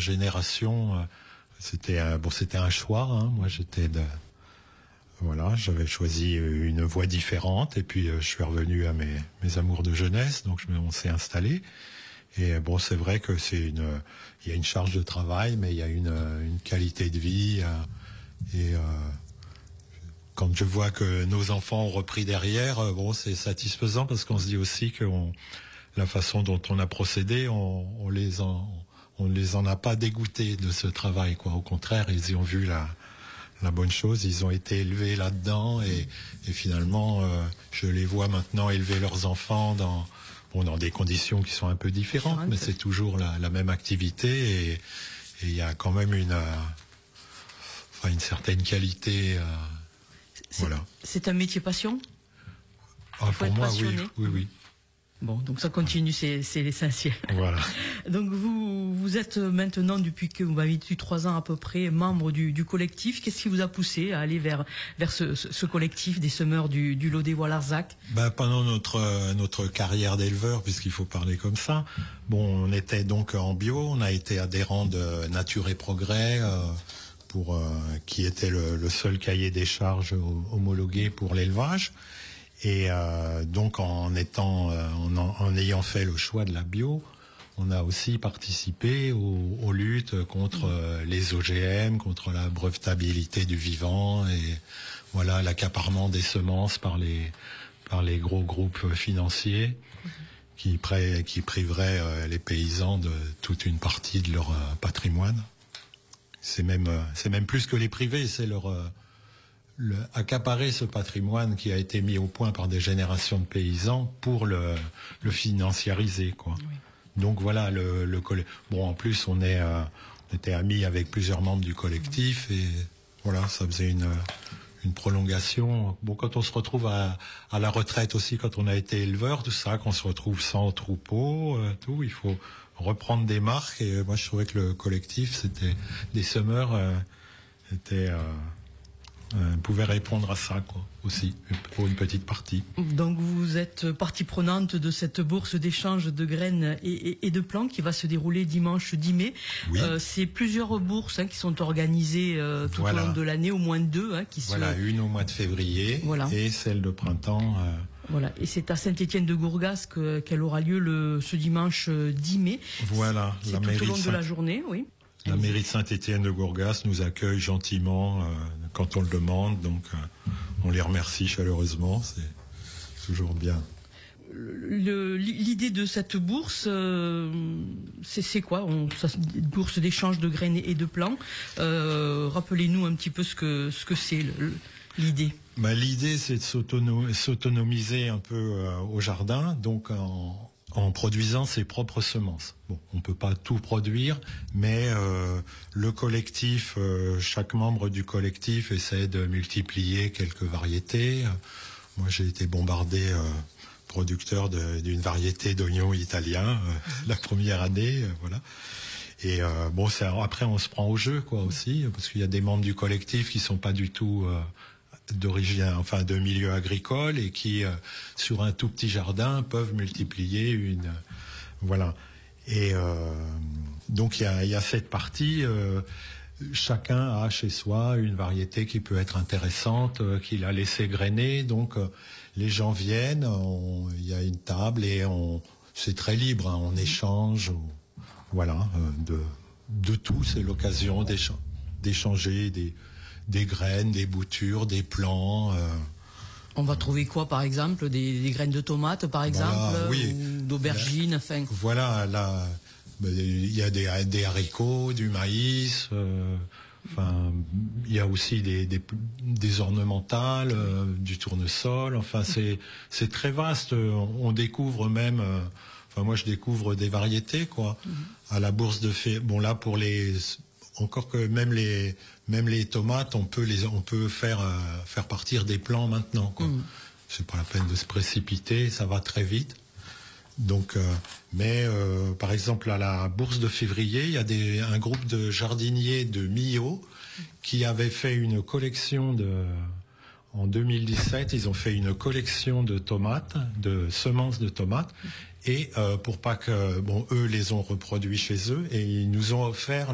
génération, c'était un choix. Hein. Moi, j'avais choisi une voie différente, et puis je suis revenu à mes amours de jeunesse, donc on s'est installé. Et c'est vrai que il y a une charge de travail, mais il y a une qualité de vie. Quand je vois que nos enfants ont repris derrière, c'est satisfaisant, parce qu'on se dit aussi que la façon dont on a procédé, on les en a pas dégoûtés de ce travail, quoi. Au contraire, ils y ont vu la bonne chose. Ils ont été élevés là-dedans, et finalement, je les vois maintenant élever leurs enfants dans des conditions qui sont un peu différentes, mais c'est toujours la même activité, et il y a quand même une certaine qualité. Voilà. C'est un métier passion? Pour moi, oui. Bon, donc ça continue, c'est l'essentiel. Voilà. Donc vous êtes maintenant, depuis que vous m'avez dit 3 ans à peu près, membre du collectif. Qu'est-ce qui vous a poussé à aller vers ce collectif des semeurs du lot des Bois-Larzac? Pendant notre carrière d'éleveur, puisqu'il faut parler comme ça, on était donc en bio, on a été adhérent de Nature et Progrès, qui était le seul cahier des charges homologué pour l'élevage. Et donc en ayant fait le choix de la bio, on a aussi participé aux luttes contre les OGM, contre la brevetabilité du vivant, et voilà, l'accaparement des semences par les gros groupes financiers qui priveraient les paysans de toute une partie de leur patrimoine. C'est même plus que les privés, c'est accaparer ce patrimoine qui a été mis au point par des générations de paysans pour le financiariser, quoi. Oui. Donc voilà, en plus on était amis avec plusieurs membres du collectif, et voilà, ça faisait une prolongation. Quand on se retrouve à la retraite aussi, quand on a été éleveur, tout ça, qu'on se retrouve sans troupeau, il faut reprendre des marques, et moi je trouvais que le collectif, c'était des semeurs, pouvait répondre à ça, quoi, aussi, pour une petite partie. Donc vous êtes partie prenante de cette bourse d'échange de graines et de plants qui va se dérouler dimanche 10 mai. Oui. C'est plusieurs bourses qui sont organisées tout au long de l'année, au moins 2. Une au mois de février, et celle de printemps. Voilà, et c'est à Saint-Étienne-de-Gourgas qu'elle aura lieu ce dimanche 10 mai. Voilà, c'est tout au long de la journée, oui. La mairie de Saint-Étienne-de-Gourgas nous accueille gentiment quand on le demande, donc on les remercie chaleureusement, c'est toujours bien. L'idée de cette bourse, c'est quoi? Bourse d'échange de graines et de plants. Rappelez-nous un petit peu ce que c'est l'idée. L'idée, c'est de s'autonomiser un peu au jardin, donc en produisant ses propres semences. On peut pas tout produire, mais le collectif, chaque membre du collectif essaie de multiplier quelques variétés. Moi, j'ai été bombardé producteur d'une variété d'oignons italiens la première année, voilà. Et après on se prend au jeu, quoi, aussi, parce qu'il y a des membres du collectif qui sont pas du tout de milieu agricole, et qui sur un tout petit jardin peuvent multiplier voilà. Et donc il y a cette partie, chacun a chez soi une variété qui peut être intéressante, qu'il a laissé grainer, donc les gens viennent, il y a une table, et c'est très libre, on échange, voilà, de tout. C'est l'occasion d'échanger des graines, des boutures, des plants. On va trouver quoi, par exemple? Des graines de tomates, par exemple, oui. Ou d'aubergines, enfin. Voilà, là, il y a des haricots, du maïs, il y a aussi des ornementales, du tournesol, c'est très vaste. On découvre même, moi je découvre des variétés, quoi. À la bourse de là pour encore que même les tomates, on peut faire partir des plants maintenant, quoi. C'est pas la peine de se précipiter, ça va très vite. Donc, par exemple, à la bourse de février, il y a un groupe de jardiniers de Millau qui avait fait une collection en 2017, ils ont fait une collection de tomates, de semences de tomates, et pour pas que, eux les ont reproduits chez eux, et ils nous ont offert